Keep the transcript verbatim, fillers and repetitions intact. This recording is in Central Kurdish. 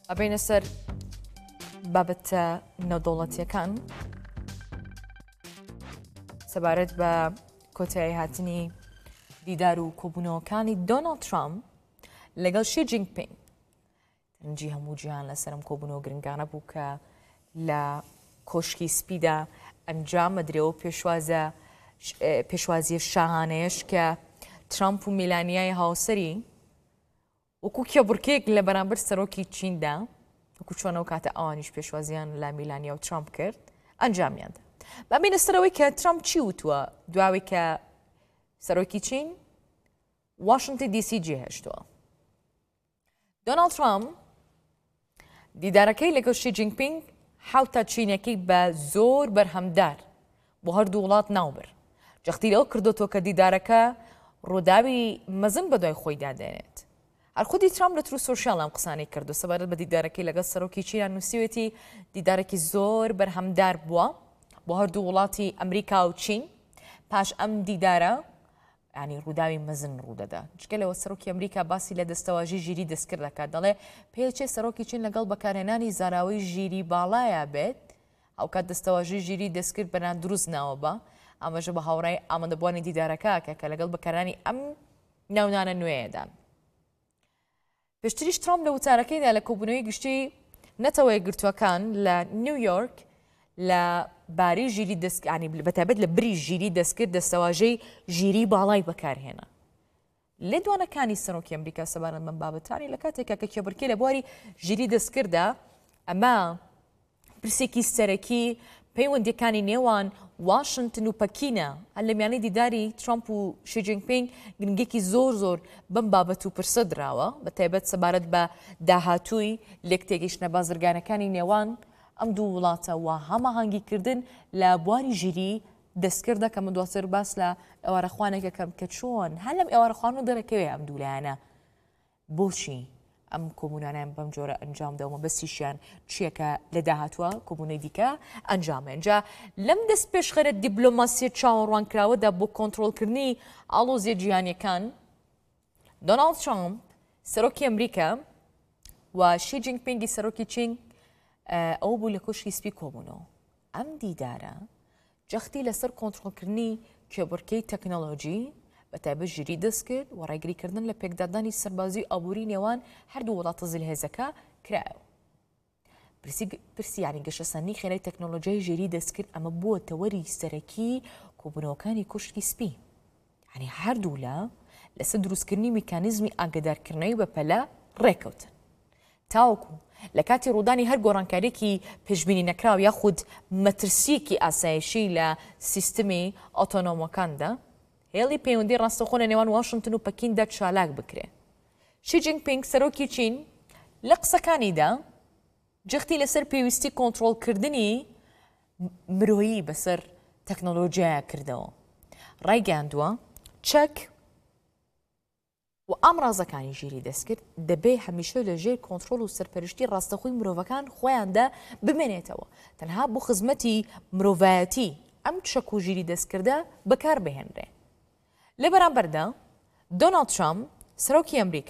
ئەبێنە سەر بابەتە نەودەوڵەتیەکان سەبارەت بە کۆتایی هاتنی دیدار و کۆبوونەوەکانی دۆناڵد ترامپ لەگەڵ شی جینپینگ. تەنجی هەموو جیهان لەسەرم کۆبوونەوە گرنگانە بوو کە لە کۆشکی سپیدا ئەنجامە درێەوە پێشوازە پێشوازیە شاهانەیەش کە ترامپ و میلانیای هاوسەری وەکو کێبڕکێک لە بەرامبەر سەرۆکی چیندا وەکو چۆنەوە کاتە ئەوانیش پێشوازیان لە میلانیا و ترامپ کرد ئەنجامیاندا. بابینە سەرەوەی کە ترامپ چی وتووە دواوی کە سەرۆکی چین واشنگتن دی سی جێهێشتووە. دۆناڵد ترامپ دیدارەکەی لەگەڵ شی جینپینگ حوتە چینەکەی بە زۆر بەرهەمدار بۆ هەردوو وڵات ناوبر. جەختی لەوە کردوتەوە کە دیدارەکە ڕووداوی مەزن بەدوای خۆی دادێنێت. هەر خودی ترامپ لە ترو سۆشیال ئەم قسانەی کردو سەبارەت بە دیدارەکەی لەگەڵ سەرۆکی چینیان نووسیوێتی دیدارێکی زۆر بەرهەمدار بووە بۆ هەردوو وڵاتی ئەمریکا و چین. پاش ئەم دیدارە ینی ڕووداوی مەزن ڕوودەدا. جگەلەوە سەرۆکی ئەمریکا باسی لە دەستەواژی ژیری دەستکرد دەکات، دەڵێ پێچێ سەرۆکی چین لەگەڵ بەکارهێنانی زاراوەی ژیری باڵایە بێت ئەو کات دەستەواژی ژیری دەستکرد بەنان دروست ناوە بە ئاماژە بە هاوڕای ئامادەبوانی دیدارەکە کە لەگەڵ بەکارانی ئەم ناونانە نوێیەدان. پێشتریش ترامپ لە وتارەکەیدا لە کۆبوونەوەی گشتی نەتەوە یەکگرتووەکان لە نیویۆرک لە باری ژیری دەستکردنی بەتابەت لە بری ژیری دەستکرد دەستەواژەی ژیری باڵای بەکارهێنا. لێ دوانەکانی سەرۆکی ئەمریکا سەبارەت بەم بابەتانی لە کاتێکە کە کێبڕکێ لە بواری ژیری دەستکردە ئەمە پرسێکی سەرەکی پەیوەندیەکانی نێوان واشنگتن و پەکینە هەر لە میانەی دیداری ترامپ و شی جینپینگ گرنگێکی زۆر زۆر بەم بابەت و پرسە دراوە بەتایبەت سەبارەت بە داهاتووی لێکتێگەیشتنە بازرگانەکانی نێوان ئەم دوو وڵاتە و هەماهەنگیکردن لە بواری ژیری دەستکردە کە من دواتر باس لە ئێوارەخوانێکە کەم کە چۆن هەر لەم ئێوارەخوان و دەرەکەوێ ئەم دوولایەنە بۆچی ئەم کۆبوونانیان بەم جۆرە ئەنجامدەوە بەسیشیان چیەکە لە داهاتوە کۆبوونەی دیکە ئەنجامێنجا لەم دەست پێشخەرە دیبلۆماسیە چاوەڕوانکراوەدا بۆ کۆنتڕۆڵکردنی ئاڵۆزیە جیهانیەکان دۆناڵد ترامپ سەرۆکی ئەمریکا و شی جینپینگی سەرۆکی چین ئەو بوو لە کۆشکی سپی کۆبوونەوە. ئەم دیدارە جەختی لەسەر کۆنتڕۆڵکردنی کێبڕکەی تەکنۆلۆژی بەتایبەت ژیری دەست کرد و ڕێگریکردن لە پێکدادانی سەربازی ئابووری نێوان هەردوو وڵاتە زلهێزەکە کرایەوە. پرسی ینی گەشەسەنی خێرای تەکنۆلۆژیای ژیری دەستکرد ئەمە بووە تەوەری سەرەکی کۆبوونەوەکانی کۆشکی سپی. ینی هەردوو لە لەسەر دروستکردنی میکانیزمی ئاگدارکردنەوەی بەپەلە ڕێکەوتن. تاوەکو لە کاتی ڕوودانی هەر گۆڕانکارێکی پێشبینی نەکراو یاخود مەترسیەکی ئاسایشی لە سیستمی ئۆتۆنۆمەکاندا هێڵی پەیوەندی ڕاستەخۆنە نێوان واشنگتن و پەکیندا چالاک بکرێ. شی جینپینگ سەرۆکی چین لە قسەکانیدا جەختی لەسەر پێویستی کۆنتڕۆڵکردنی مرۆیی بەسەر تەکنۆلۆژیایە کردەوە. ڕایگەاندووە چەک و ئەم ڕازەکانی ژیری دەستکرد دەبێ هەمیشە لە ژێر کۆنتڕۆڵ و سەرپەرشتی ڕاستەخۆی مرۆڤەکان خۆیاندا بمێنێتەوە تەنها بۆ خزمەتی مرۆڤایەتی ئەم چەک و ژیری دەستکردە بەکار بهێنرێ. لە بەرامبەردا دۆناڵد ترامپ سەرۆکی ئەمریکا